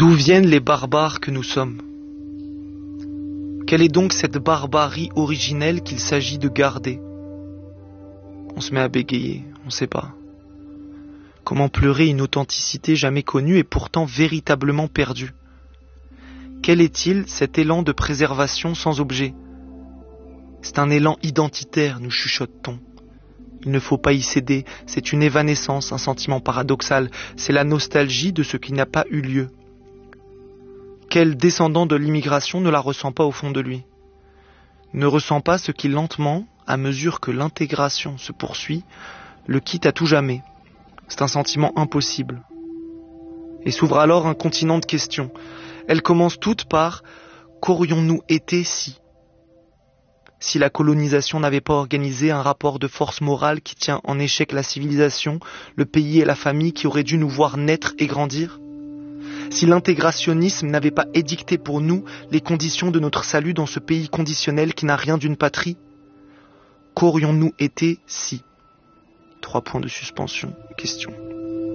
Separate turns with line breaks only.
D'où viennent les barbares que nous sommes? Quelle est donc cette barbarie originelle qu'il s'agit de garder? On se met à bégayer, on ne sait pas. Comment pleurer une authenticité jamais connue et pourtant véritablement perdue? Quel est-il, cet élan de préservation sans objet? C'est un élan identitaire, nous chuchote-t-on. Il ne faut pas y céder, c'est une évanescence, un sentiment paradoxal, c'est la nostalgie de ce qui n'a pas eu lieu. Quel descendant de l'immigration ne la ressent pas au fond de lui? Ne ressent pas ce qui lentement, à mesure que l'intégration se poursuit, le quitte à tout jamais. C'est un sentiment impossible. Et s'ouvre alors un continent de questions. Elles commencent toutes par « qu'aurions-nous été si ?» Si la colonisation n'avait pas organisé un rapport de force morale qui tient en échec la civilisation, le pays et la famille qui auraient dû nous voir naître et grandir? Si l'intégrationnisme n'avait pas édicté pour nous les conditions de notre salut dans ce pays conditionnel qui n'a rien d'une patrie? Qu'aurions-nous été si? 3 points de suspension, question.